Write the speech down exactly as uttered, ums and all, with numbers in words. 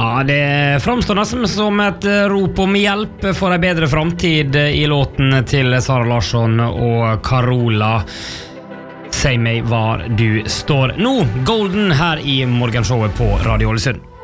Ja, det framstår nesten som et rop om hjelp for en bedre framtid i låten til Sara Larsson og Carola. Si meg hvor du står nå. Golden her i morgenshowet på Radio Ålesund.